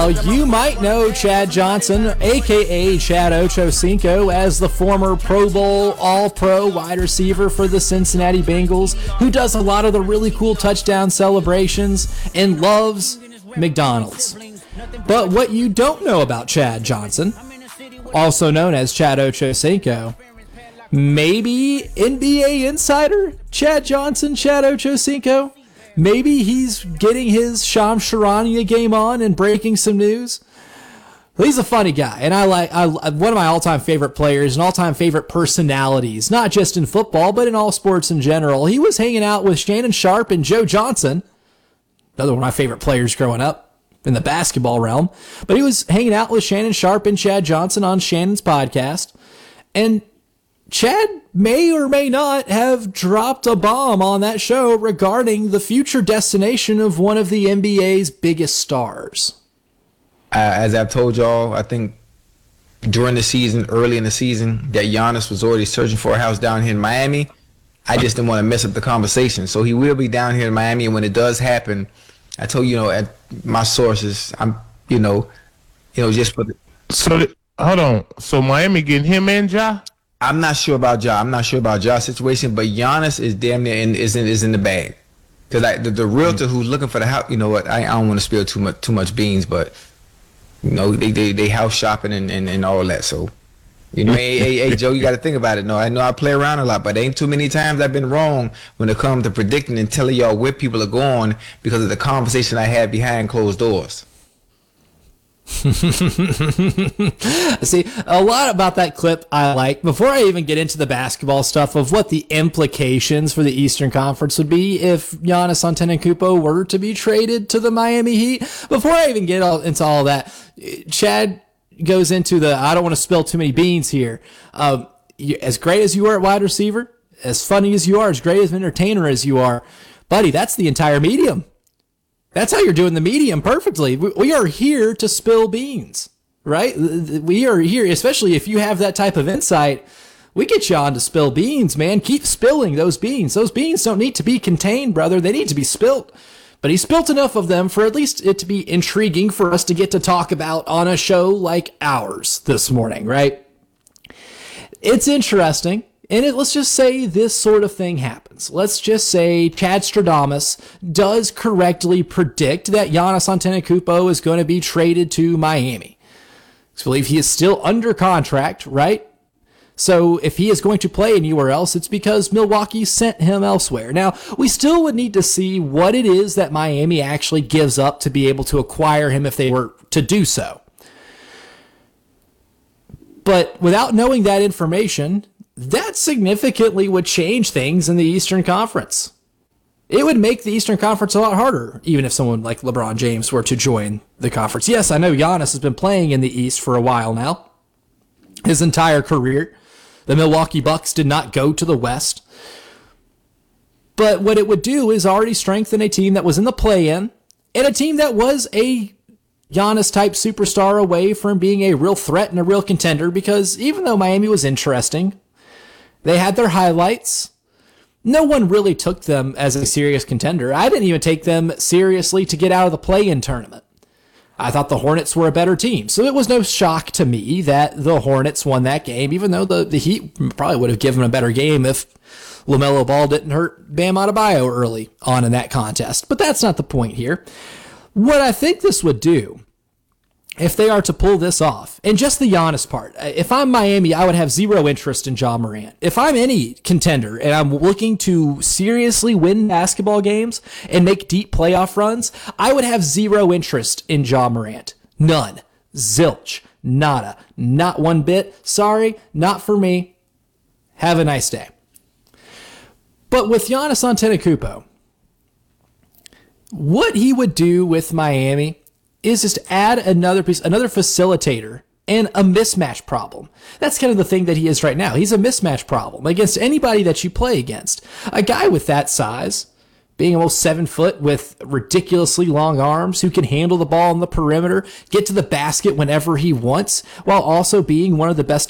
Well, you might know Chad Johnson, a.k.a. Chad Ochocinco, as the former Pro Bowl All-Pro wide receiver for the Cincinnati Bengals, who does a lot of the really cool touchdown celebrations and loves McDonald's. But what you don't know about Chad Johnson, also known as Chad Ochocinco, maybe NBA insider Chad Johnson, Chad Ochocinco, maybe he's getting his Shams Charania game on and breaking some news. He's a funny guy, and one of my all-time favorite players and all-time favorite personalities, not just in football, but in all sports in general. He was hanging out with Shannon Sharpe and Joe Johnson, another one of my favorite players growing up in the basketball realm. But he was hanging out with Shannon Sharpe and Chad Johnson on Shannon's podcast, and Chad may or may not have dropped a bomb on that show regarding the future destination of one of the NBA's biggest stars. As I've told y'all, I think during the season, early in the season, that Giannis was already searching for a house down here in Miami. I just didn't want to mess up the conversation. So he will be down here in Miami, and when it does happen, I told you, at my sources, I'm, just for the... So, hold on. So Miami getting him and Ja? I'm not sure about Ja. I'm not sure about Ja's situation, but Giannis is damn near is in the bag. Because the realtor who's looking for the house, you know what? I don't want to spill too much beans, but they house shopping and all that. So, hey Joe, you got to think about it. No, I know I play around a lot, but ain't too many times I've been wrong when it comes to predicting and telling y'all where people are going because of the conversation I had behind closed doors. See, a lot about that clip I like. Before I even get into the basketball stuff of what the implications for the Eastern Conference would be if Giannis Antetokounmpo were to be traded to the Miami Heat, before I even get into all that, Chad goes into I don't want to spill too many beans here. As great as you are at wide receiver, as funny as you are, as great as an entertainer as you are, buddy, that's the entire medium. That's how you're doing the medium perfectly. We are here to spill beans, right? We are here, especially if you have that type of insight. We get you on to spill beans, man. Keep spilling those beans. Those beans don't need to be contained, brother. They need to be spilt. But he spilt enough of them for at least it to be intriguing for us to get to talk about on a show like ours this morning, right? It's interesting. And let's just say this sort of thing happens. Let's just say Chad Stradamus does correctly predict that Giannis Antetokounmpo is going to be traded to Miami. I believe he is still under contract, right? So if he is going to play anywhere else, it's because Milwaukee sent him elsewhere. Now, we still would need to see what it is that Miami actually gives up to be able to acquire him if they were to do so. But without knowing that information, that significantly would change things in the Eastern Conference. It would make the Eastern Conference a lot harder, even if someone like LeBron James were to join the conference. Yes, I know Giannis has been playing in the East for a while now, his entire career. The Milwaukee Bucks did not go to the West. But what it would do is already strengthen a team that was in the play-in and a team that was a Giannis-type superstar away from being a real threat and a real contender, because even though Miami was interesting, they had their highlights. No one really took them as a serious contender. I didn't even take them seriously to get out of the play-in tournament. I thought the Hornets were a better team. So it was no shock to me that the Hornets won that game, even though the Heat probably would have given a better game if LaMelo Ball didn't hurt Bam Adebayo early on in that contest. But that's not the point here. What I think this would do, if they are to pull this off, and just the Giannis part, if I'm Miami, I would have zero interest in Ja Morant. If I'm any contender and I'm looking to seriously win basketball games and make deep playoff runs, I would have zero interest in Ja Morant. None. Zilch. Nada. Not one bit. Sorry, not for me. Have a nice day. But with Giannis Antetokounmpo, what he would do with Miami is just add another piece, another facilitator, and a mismatch problem. That's kind of the thing that he is right now. He's a mismatch problem against anybody that you play against. A guy with that size, being almost 7 foot with ridiculously long arms, who can handle the ball on the perimeter, get to the basket whenever he wants, while also being one of the best